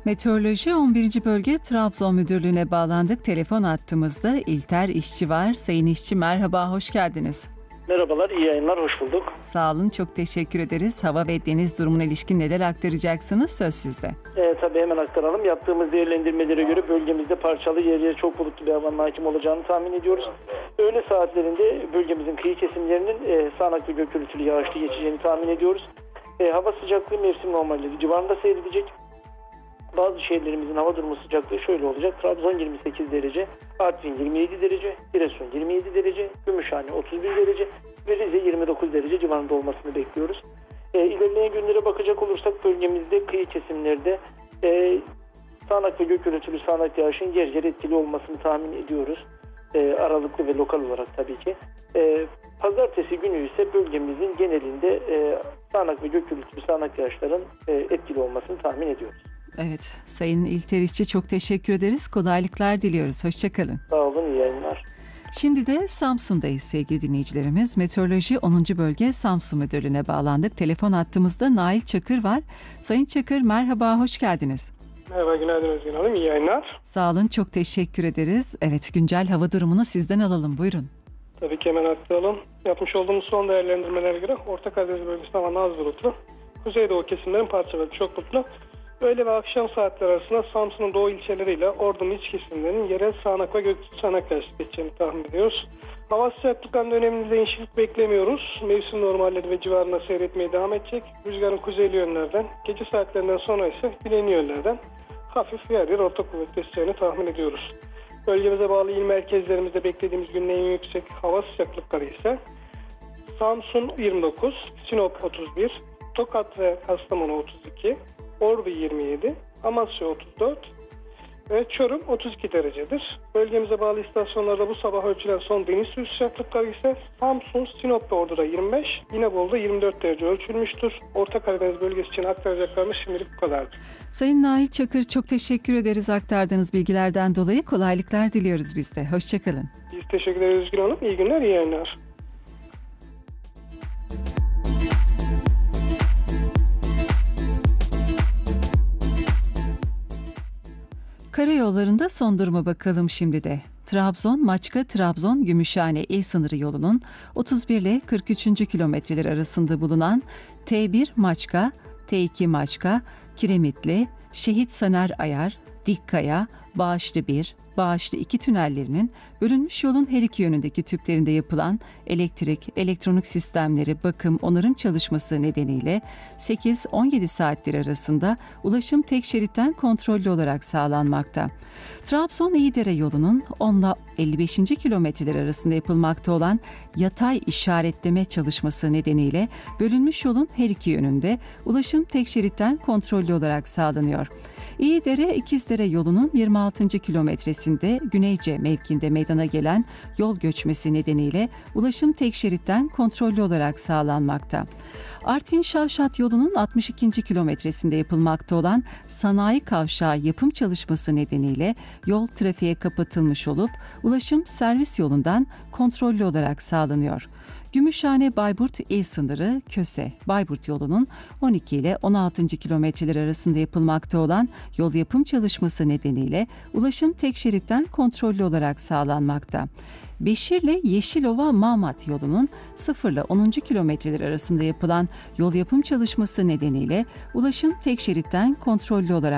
Meteoroloji 11. Bölge Trabzon Müdürlüğü'ne bağlandık. Telefon attığımızda İlter İşçi var. Sayın İşçi merhaba, hoş geldiniz. Merhabalar, iyi yayınlar, hoş bulduk. Sağ olun, çok teşekkür ederiz. Hava ve deniz durumuna ilişkin neler aktaracaksınız? Söz sizde. Tabii hemen aktaralım. Yaptığımız değerlendirmelere göre bölgemizde parçalı yer yer çok bulutlu bir havanın hakim olacağını tahmin ediyoruz. Öğle saatlerinde bölgemizin kıyı kesimlerinin sağanak ve gök gürültülü yağışlı geçeceğini tahmin ediyoruz. Hava sıcaklığı mevsim normalleri civarında seyredecek. Bazı şehirlerimizin hava durumu sıcaklığı şöyle olacak. Trabzon 28 derece, Artvin 27 derece, Giresun 27 derece, Gümüşhane 31 derece ve Rize 29 derece civarında olmasını bekliyoruz. İlerleyen günlere bakacak olursak bölgemizde kıyı kesimlerde sağanak ve gök gürültülü sağanak yağışın yer yer etkili olmasını tahmin ediyoruz. Aralıklı ve lokal olarak tabii ki. Pazartesi günü ise bölgemizin genelinde sağanak ve gök gürültülü sağanak yağışların etkili olmasını tahmin ediyoruz. Evet, Sayın İlter İşçi çok teşekkür ederiz. Kolaylıklar diliyoruz. Hoşçakalın. Sağ olun, iyi yayınlar. Şimdi de Samsun'dayız sevgili dinleyicilerimiz. Meteoroloji 10. Bölge Samsun Müdürlüğü'ne bağlandık. Telefon hattımızda Nail Çakır var. Sayın Çakır merhaba, hoş geldiniz. Merhaba, günaydın Özgün Hanım, iyi yayınlar. Sağ olun, çok teşekkür ederiz. Evet, güncel hava durumunu sizden alalım, buyurun. Tabii ki hemen aktaralım. Yapmış olduğumuz son değerlendirmelere göre Orta Karadeniz bölgesinde hava az bulutlu. Kuzeydoğu kesimlerin parçaları çok bulutlu. Öğle ve akşam saatleri arasında Samsun'un doğu ilçeleriyle Ordu'nun iç kesimlerinin yerel sağanak ve gökyüzü sağanak yağış geçeceğini tahmin ediyoruz. Hava sıcaklıklarında önemli değişiklik beklemiyoruz. Mevsim normalleri ve civarında seyretmeye devam edecek. Rüzgarın kuzeyli yönlerden, gece saatlerinden sonra ise güneyli yönlerden hafif yer yer orta kuvvetli eseceğini tahmin ediyoruz. Bölgemize bağlı il merkezlerimizde beklediğimiz günün en yüksek hava sıcaklıkları ise Samsun 29, Sinop 31, Tokat ve Kastamonu 32, Ordu 27, Amasya 34 ve Çorum 32 derecedir. Bölgemize bağlı istasyonlarda bu sabah ölçülen son deniz suyu sıcaklıkları ise Samsun, Sinop ve Ordu'da 25, İnebolu'da 24 derece ölçülmüştür. Orta Karadeniz bölgesi için aktaracaklarımız şimdilik bu kadardır. Sayın Nail Çakır çok teşekkür ederiz aktardığınız bilgilerden dolayı. Kolaylıklar diliyoruz biz de. Hoşçakalın. Biz teşekkür ederiz Özgür Hanım. İyi günler, iyi yayınlar. Karayollarında son duruma bakalım şimdi de. Trabzon, Maçka, Trabzon, Gümüşhane il sınırı yolunun 31 ile 43. kilometreler arasında bulunan T1 Maçka, T2 Maçka, Kiremitli, Şehit Saner Ayar, Dikkaya, Bağışlı 1, Bağışlı 2 tünellerinin bölünmüş yolun her iki yönündeki tüplerinde yapılan elektrik, elektronik sistemleri, bakım, onarım çalışması nedeniyle 8-17 saatleri arasında ulaşım tek şeritten kontrollü olarak sağlanmakta. Trabzon-İyidere yolunun 10 ile 55. kilometreler arasında yapılmakta olan yatay işaretleme çalışması nedeniyle bölünmüş yolun her iki yönünde ulaşım tek şeritten kontrollü olarak sağlanıyor. İyidere-İkizdere yolunun 26. kilometresinde Güneyce mevkinde meydana gelen yol göçmesi nedeniyle ulaşım tek şeritten kontrollü olarak sağlanmakta. Artvin-Şavşat yolunun 62. kilometresinde yapılmakta olan sanayi kavşağı yapım çalışması nedeniyle yol trafiğe kapatılmış olup ulaşım servis yolundan kontrollü olarak sağlanıyor. Gümüşhane-Bayburt il sınırı Köse-Bayburt yolunun 12 ile 16. kilometreler arasında yapılmakta olan yol yapım çalışması nedeniyle ulaşım tek şeritten kontrollü olarak sağlanmakta. Beşirle Yeşilova-Mamat yolunun 0 ile 10. kilometreler arasında yapılan yol yapım çalışması nedeniyle ulaşım tek şeritten kontrollü olarak